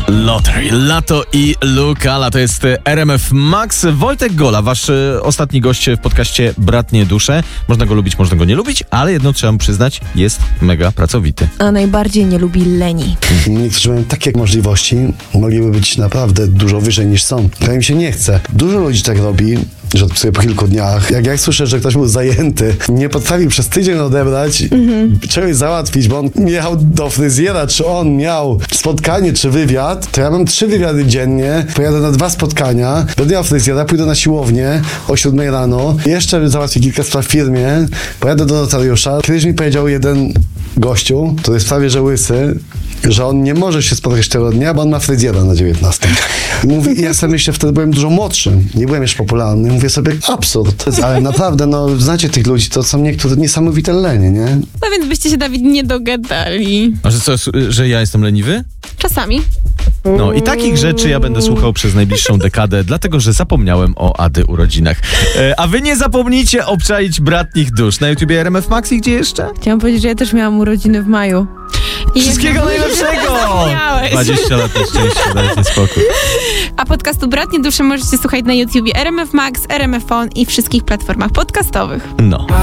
Lottery, Lato i Lukala, to jest RMF Max. Wojtek Gola, wasz ostatni gość w podcaście Bratnie Dusze. Można go lubić, można go nie lubić, ale jedno trzeba mu przyznać, jest mega pracowity. A najbardziej nie lubi leni. Niektórzy mają takie możliwości, mogliby być naprawdę dużo wyżej niż są. Ale mi się nie chce. Dużo ludzi tak robi, że sobie po kilku dniach, jak słyszę, że ktoś był zajęty, nie potrafił przez tydzień odebrać, czegoś załatwić, bo on jechał do fryzjera, czy on miał spotkanie, czy wywiad, to ja mam 3 wywiady dziennie, pojadę na 2 spotkania, będę miał fryzjera, pójdę na siłownię o 7 rano, jeszcze załatwię kilka spraw w firmie, pojadę do notariusza. Kiedyś mi powiedział jeden gościu, który jest prawie że łysy, że on nie może się spotkać tego dnia, bo on ma fryzjera na 19. Mówi, ja sobie myślę, wtedy byłem dużo młodszy, nie byłem jeszcze popularny. Mówię sobie, absurd. Ale naprawdę, znacie tych ludzi, to są niektóre niesamowite lenie, nie? No więc byście się, Dawid, nie dogadali. A że co, że ja jestem leniwy? Czasami. No i takich rzeczy ja będę słuchał przez najbliższą dekadę, dlatego że zapomniałem o Ady urodzinach. A wy nie zapomnijcie obczaić Bratnich Dusz na YouTubie RMF Max i gdzie jeszcze? Chciałam powiedzieć, że ja też miałam urodziny w maju. Wszystkiego najlepszego! Zapomniałeś. 20 lat na szczęście, dajcie spokój. A podcastu Bratnie Dusze możecie słuchać na YouTubie RMF Max, RMF On i wszystkich platformach podcastowych. No.